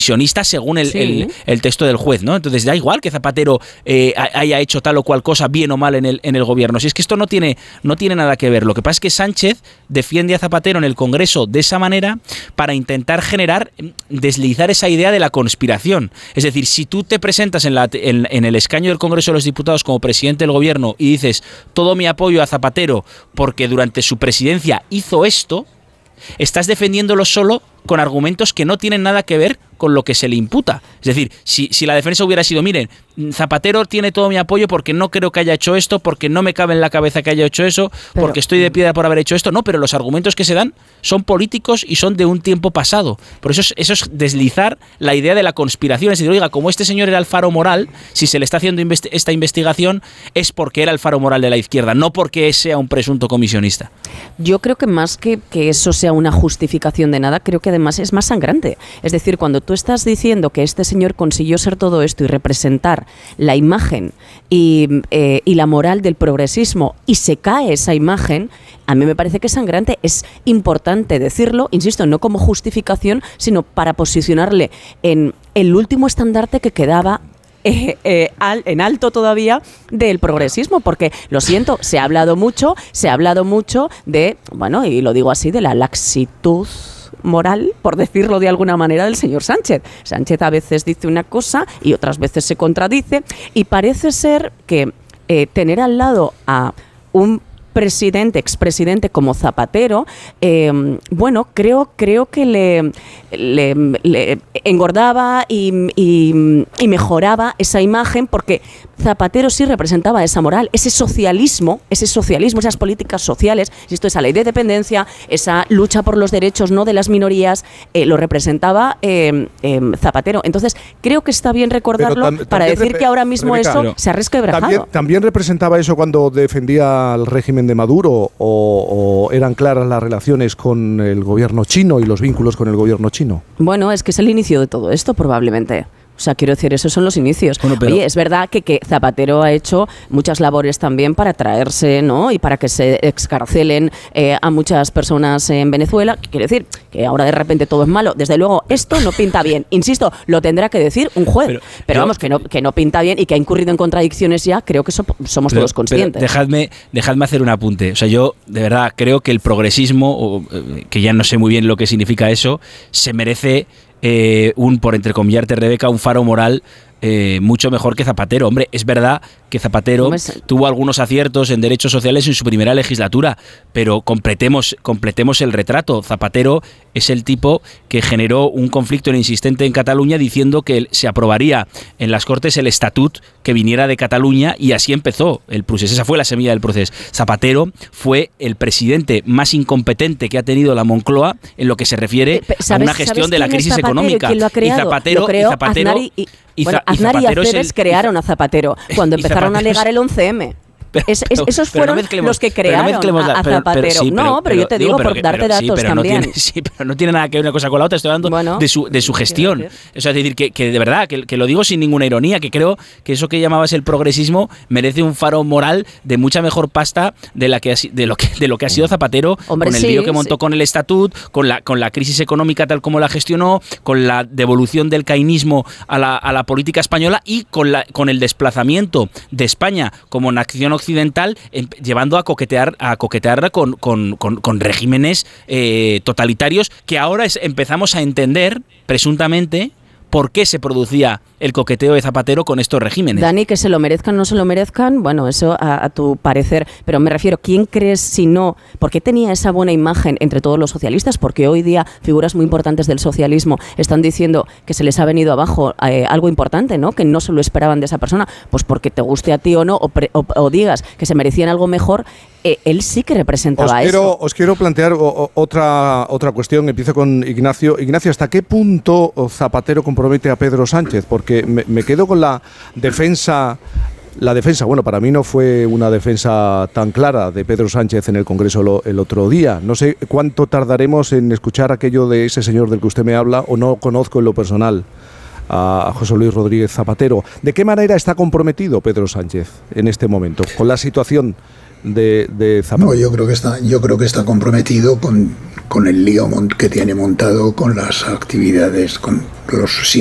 según el texto del juez, ¿no? Entonces da igual que Zapatero haya hecho tal o cual cosa, bien o mal, en el gobierno. Si es que esto no tiene nada que ver. Lo que pasa es que Sánchez defiende a Zapatero en el Congreso de esa manera para intentar deslizar esa idea de la conspiración. Es decir, si tú te presentas en el escaño del Congreso de los Diputados como presidente del gobierno y dices todo mi apoyo a Zapatero porque durante su presidencia hizo esto, estás defendiéndolo solo con argumentos que no tienen nada que ver con lo que se le imputa. Es decir, si la defensa hubiera sido, miren, Zapatero tiene todo mi apoyo porque no creo que haya hecho esto, porque no me cabe en la cabeza que haya hecho eso, porque estoy de piedra por haber hecho esto. No, pero los argumentos que se dan son políticos y son de un tiempo pasado. Por eso es deslizar la idea de la conspiración. Es decir, oiga, como este señor era el faro moral, si se le está haciendo esta investigación es porque era el faro moral de la izquierda, no porque sea un presunto comisionista. Yo creo que más que eso sea una justificación de nada, creo que además es más sangrante. Es decir, cuando tú estás diciendo que este señor consiguió ser todo esto y representar la imagen y la moral del progresismo y se cae esa imagen, a mí me parece que es sangrante. Es importante decirlo, insisto, no como justificación, sino para posicionarle en el último estandarte que quedaba en alto todavía del progresismo, porque lo siento, se ha hablado mucho de, bueno, y lo digo así, de la laxitud moral, por decirlo de alguna manera, del señor Sánchez. Sánchez a veces dice una cosa y otras veces se contradice, y parece ser que tener al lado a un expresidente como Zapatero, bueno, creo que le engordaba y mejoraba esa imagen, porque Zapatero sí representaba esa moral, ese socialismo, esas políticas sociales, esa ley de dependencia, esa lucha por los derechos, no de las minorías, lo representaba Zapatero. Entonces, creo que está bien recordarlo para decir que ahora mismo Rebeca, eso se ha resquebrajado. ¿También representaba eso cuando defendía al régimen de Maduro, o eran claras las relaciones con el gobierno chino y los vínculos con el gobierno chino? Bueno, es que es el inicio de todo esto, probablemente. O sea, quiero decir, esos son los inicios. Bueno, oye, es verdad que Zapatero ha hecho muchas labores también para traerse, ¿no?, y para que se excarcelen a muchas personas en Venezuela. Quiero decir que ahora de repente todo es malo. Desde luego, esto no pinta bien. Insisto, lo tendrá que decir un juez. Pero vamos, que no pinta bien y que ha incurrido en contradicciones ya, creo que somos todos conscientes. Dejadme hacer un apunte. O sea, yo de verdad creo que el progresismo, que ya no sé muy bien lo que significa eso, se merece por entrecomillarte, Rebeca, un faro moral mucho mejor que Zapatero. Hombre, es verdad que Zapatero tuvo algunos aciertos en derechos sociales en su primera legislatura, pero completemos el retrato. Zapatero es el tipo que generó un conflicto insistente en Cataluña diciendo que se aprobaría en las Cortes el estatut que viniera de Cataluña, y así empezó el procés. Esa fue la semilla del proceso. Zapatero fue el presidente más incompetente que ha tenido la Moncloa en lo que se refiere a una gestión de la crisis económica. Y Zapatero Aznar y Aceves crearon a Zapatero cuando empezaron a negar el 11M. Esos fueron los que crearon a Zapatero. Pero yo te digo, por darte datos también. Pero no tiene nada que ver una cosa con la otra. Estoy hablando de su gestión. O sea, es decir, que de verdad, que lo digo sin ninguna ironía, que creo que eso que llamabas el progresismo merece un faro moral de mucha mejor pasta de lo que ha sido Zapatero. Hombre, con el lío que montó con el estatut, con la crisis económica tal como la gestionó, con la devolución del cainismo a la política española, y con el desplazamiento de España como nación occidental, llevando a coquetearla con regímenes totalitarios, que ahora empezamos a entender presuntamente por qué se producía el coqueteo de Zapatero con estos regímenes. Dani, que se lo merezcan o no se lo merezcan, bueno, eso a tu parecer, pero me refiero, ¿quién crees si no? ¿Por qué tenía esa buena imagen entre todos los socialistas? Porque hoy día figuras muy importantes del socialismo están diciendo que se les ha venido abajo algo importante, ¿no?, que no se lo esperaban de esa persona. Pues porque te guste a ti o no, o digas que se merecían algo mejor, él sí que representaba eso. Os quiero plantear otra cuestión. Empiezo con Ignacio. Ignacio, ¿hasta qué punto Zapatero compromete a Pedro Sánchez? Porque me quedo con la defensa. La defensa, bueno, para mí no fue una defensa tan clara de Pedro Sánchez en el Congreso el otro día. No sé cuánto tardaremos en escuchar aquello de ese señor del que usted me habla, o no conozco en lo personal a José Luis Rodríguez Zapatero. ¿De qué manera está comprometido Pedro Sánchez en este momento con la situación de Zapatero? No, yo creo que está comprometido con el lío que tiene montado con las actividades, con los